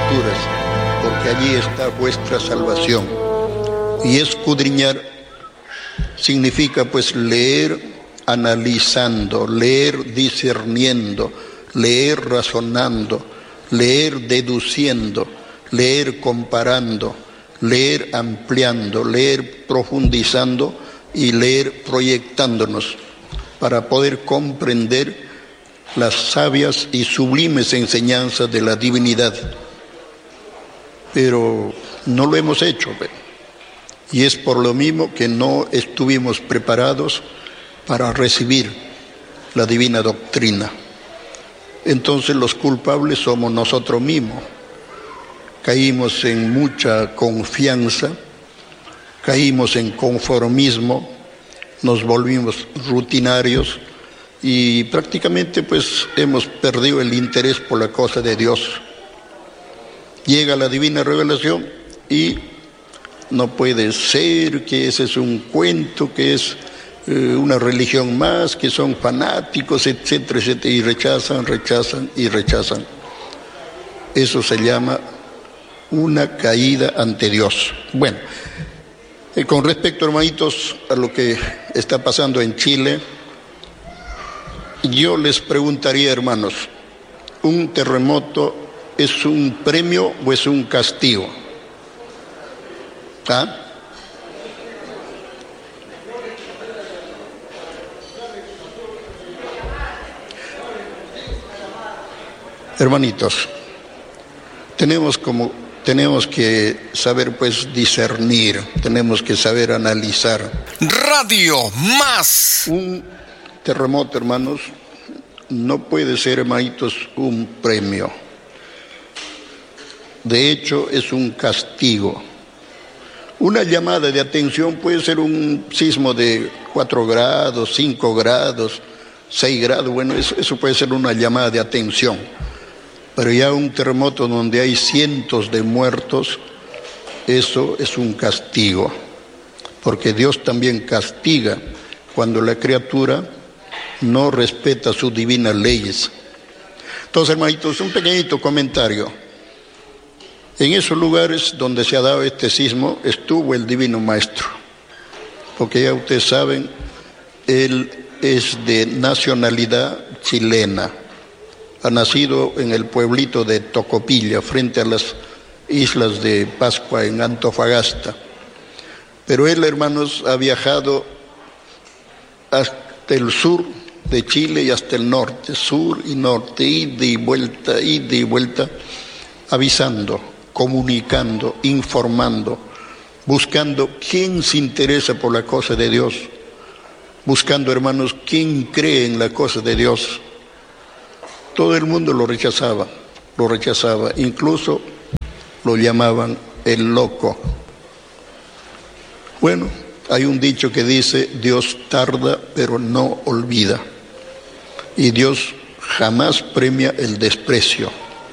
Escrituras, porque allí está vuestra salvación. Y escudriñar significa pues leer analizando, leer discerniendo, leer razonando, leer deduciendo, leer comparando, leer ampliando, leer profundizando y leer proyectándonos para poder comprender las sabias y sublimes enseñanzas de la divinidad. Pero no lo hemos hecho, y es por lo mismo que no estuvimos preparados para recibir la divina doctrina. Entonces los culpables somos nosotros mismos. Caímos en mucha confianza, caímos en conformismo, nos volvimos rutinarios y prácticamente pues hemos perdido el interés por la cosa de Dios. Llega la divina revelación y no puede ser que ese es un cuento, que es una religión más, que son fanáticos, etcétera, etcétera, y rechazan. Eso se llama una caída ante Dios. Bueno, con respecto, hermanitos, a lo que está pasando en Chile, yo les preguntaría, hermanos, ¿un terremoto es un premio o es un castigo? ¿Ah? Hermanitos, tenemos que saber pues discernir, tenemos que saber analizar. Radio Más. Un terremoto, hermanos, no puede ser, hermanitos, un premio. De hecho, es un castigo. Una llamada de atención puede ser un sismo de 4 grados, 5 grados, 6 grados, bueno, eso puede ser una llamada de atención. Pero ya un terremoto donde hay cientos de muertos, eso es un castigo, porque Dios también castiga cuando la criatura no respeta sus divinas leyes. Entonces, hermanitos, un pequeñito comentario. En esos lugares donde se ha dado este sismo estuvo el Divino Maestro, porque ya ustedes saben, él es de nacionalidad chilena. Ha nacido en el pueblito de Tocopilla, frente a las islas de Pascua en Antofagasta. Pero él, hermanos, ha viajado hasta el sur de Chile y hasta el norte, sur y norte, ida y vuelta, avisando, comunicando, informando, buscando quién se interesa por la cosa de Dios, buscando, hermanos, quién cree en la cosa de Dios. Todo el mundo lo rechazaba, incluso lo llamaban el loco. Bueno, hay un dicho que dice, Dios tarda pero no olvida, y Dios jamás premia el desprecio.